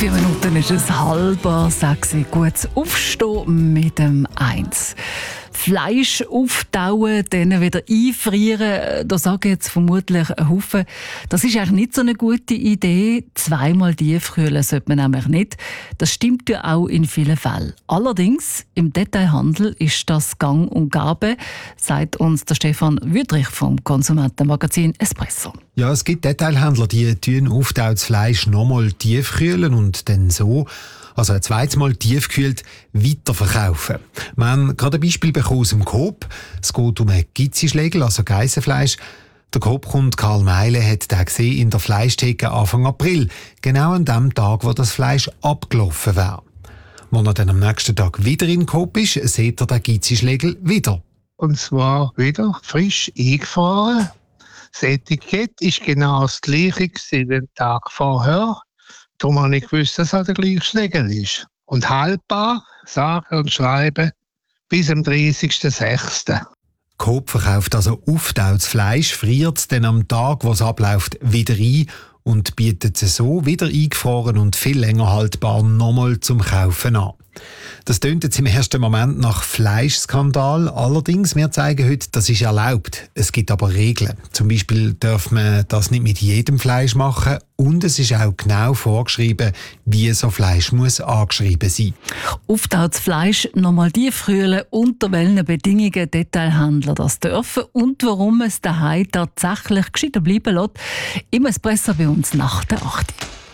4 Minuten ist es 5:30. Gutes Aufstehen mit dem 1. Fleisch auftauen, dann wieder einfrieren, da sagen jetzt vermutlich ein Haufen, das ist eigentlich nicht so eine gute Idee. Zweimal tiefkühlen sollte man nämlich nicht. Das stimmt ja auch in vielen Fällen. Allerdings, im Detailhandel ist das gang und gäbe, sagt uns der Stefan Wüthrich vom Konsumentenmagazin Espresso. Ja, es gibt Detailhändler, die tun auftautes Fleisch nochmal tiefkühlen und dann so, also ein zweites Mal tiefgekühlt, weiterverkaufen. Wir haben gerade ein Beispiel bekommen aus dem Coop. Es geht um einen Gizzischlegel, also Geissenfleisch. Der Coop-Kunde Karl Meile hat den gesehen in der Fleischtheke Anfang April, genau an dem Tag, wo das Fleisch abgelaufen wäre. Als er dann am nächsten Tag wieder in den Coop ist, sieht er den Gizzischlegel wieder. Und zwar wieder frisch eingefahren. Das Etikett ist genau das gleiche wie den Tag vorher. Darum habe ich gewusst, dass es der gleiche Schlegel ist. Und haltbar, sagen und schreiben, bis am 30.06. Coop verkauft also auftautes Fleisch, friert es dann am Tag, wo es abläuft, wieder ein und bietet es so wieder eingefroren und viel länger haltbar nochmal zum Kaufen an. Das tönt jetzt im ersten Moment nach Fleischskandal. Allerdings, wir zeigen heute, das ist erlaubt. Es gibt aber Regeln. Zum Beispiel darf man das nicht mit jedem Fleisch machen und es ist auch genau vorgeschrieben, wie so Fleisch muss angeschrieben sein. Auftautes Fleisch nochmal tiefkühlen, unter welchen Bedingungen Detailhändler das dürfen und warum es daheim tatsächlich gescheiter bleiben lässt. Im Espresso bei uns nach der 8.